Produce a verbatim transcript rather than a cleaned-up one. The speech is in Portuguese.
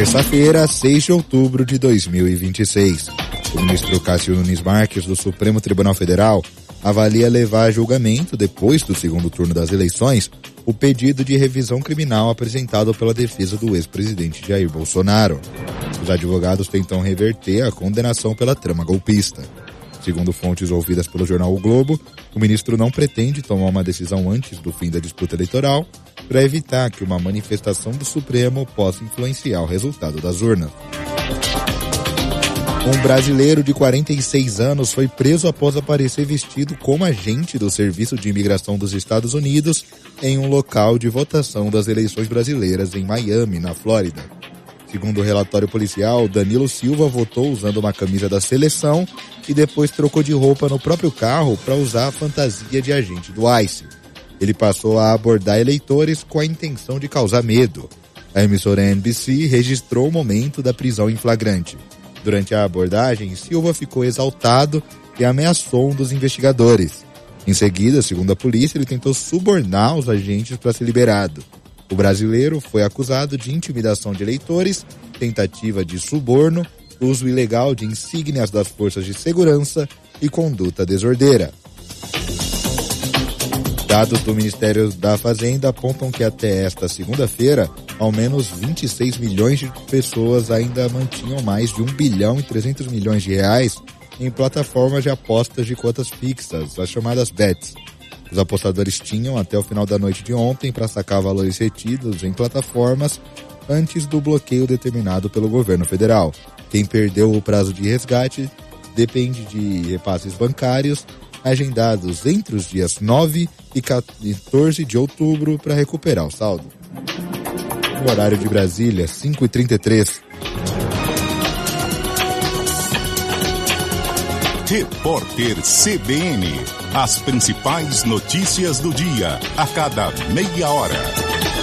Terça-feira, seis de outubro de dois mil e vinte e seis. O ministro Cássio Nunes Marques, do Supremo Tribunal Federal, avalia levar a julgamento, depois do segundo turno das eleições, o pedido de revisão criminal apresentado pela defesa do ex-presidente Jair Bolsonaro. Os advogados tentam reverter a condenação pela trama golpista. Segundo fontes ouvidas pelo jornal O Globo, o ministro não pretende tomar uma decisão antes do fim da disputa eleitoral para evitar que uma manifestação do Supremo possa influenciar o resultado das urnas. Um brasileiro de quarenta e seis anos foi preso após aparecer vestido como agente do Serviço de Imigração dos Estados Unidos em um local de votação das eleições brasileiras em Miami, na Flórida. Segundo o relatório policial, Danilo Silva votou usando uma camisa da seleção e depois trocou de roupa no próprio carro para usar a fantasia de agente do ICE. Ele passou a abordar eleitores com a intenção de causar medo. A emissora N B C registrou o momento da prisão em flagrante. Durante a abordagem, Silva ficou exaltado e ameaçou um dos investigadores. Em seguida, segundo a polícia, ele tentou subornar os agentes para ser liberado. O brasileiro foi acusado de intimidação de eleitores, tentativa de suborno, uso ilegal de insígnias das forças de segurança e conduta desordeira. Dados do Ministério da Fazenda apontam que até esta segunda-feira, ao menos vinte e seis milhões de pessoas ainda mantinham mais de um bilhão e trezentos milhões de reais em plataformas de apostas de cotas fixas, as chamadas bets. Os apostadores tinham até o final da noite de ontem para sacar valores retidos em plataformas antes do bloqueio determinado pelo governo federal. Quem perdeu o prazo de resgate depende de repasses bancários agendados entre os dias nove e quatorze de outubro para recuperar o saldo. No horário de Brasília, cinco e trinta e três. Repórter C B N. As principais notícias do dia, a cada meia hora.